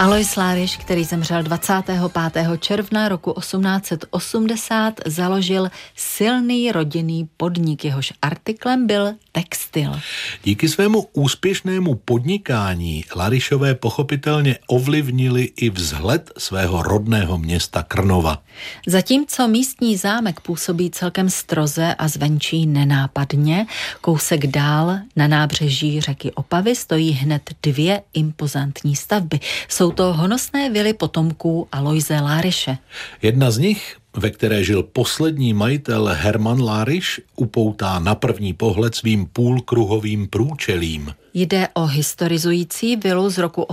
Alois Larisch, který zemřel 25. června roku 1880, založil silný rodinný podnik, jehož artiklem byl textil. Díky svému úspěšnému podnikání Larischové pochopitelně ovlivnili i vzhled svého rodného města Krnova. Zatímco místní zámek působí celkem stroze a zvenčí nenápadně, kousek dál na nábřeží řeky Opavy stojí hned 2 impozantní stavby. Jsou to honosné vily potomků Aloise Larische. Jedna z nich, ve které žil poslední majitel Hermann Larisch, upoutá na první pohled svým půlkruhovým průčelím. Jde o historizující vilu z roku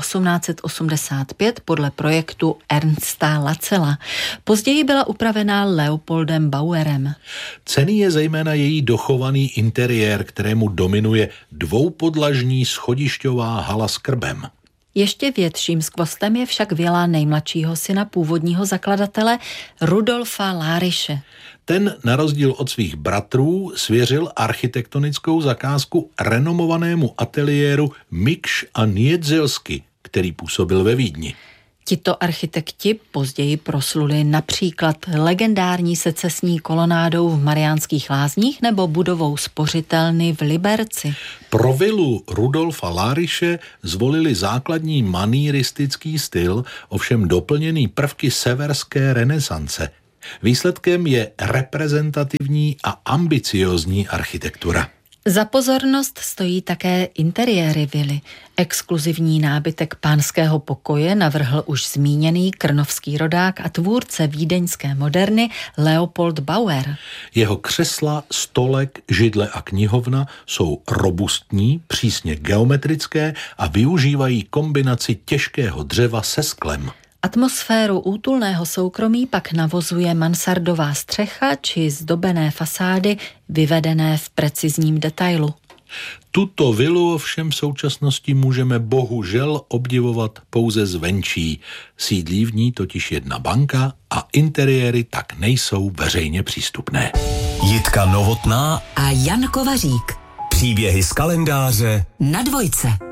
1885 podle projektu Ernsta Lacela. Později byla upravená Leopoldem Bauerem. Cenný je zejména její dochovaný interiér, kterému dominuje dvoupodlažní schodišťová hala s krbem. Ještě větším skvostem je však vila nejmladšího syna původního zakladatele Rudolfa Larische. Ten na rozdíl od svých bratrů svěřil architektonickou zakázku renomovanému ateliéru Miksch a Niedzielsky, který působil ve Vídni. Tito architekti později prosluli například legendární secesní kolonádou v Mariánských Lázních nebo budovou spořitelny v Liberci. Pro vilu Rudolfa Larische zvolili základní manieristický styl, ovšem doplněný prvky severské renesance. Výsledkem je reprezentativní a ambiciózní architektura. Za pozornost stojí také interiéry vily. Exkluzivní nábytek pánského pokoje navrhl už zmíněný krnovský rodák a tvůrce vídeňské moderny Leopold Bauer. Jeho křesla, stolek, židle a knihovna jsou robustní, přísně geometrické a využívají kombinaci těžkého dřeva se sklem. Atmosféru útulného soukromí pak navozuje mansardová střecha či zdobené fasády vyvedené v precizním detailu. Tuto vilu ovšem v současnosti můžeme bohužel obdivovat pouze zvenčí. Sídlí v ní totiž jedna banka a interiéry tak nejsou veřejně přístupné. Jitka Novotná a Jan Kovařík. Příběhy z kalendáře na Dvojce.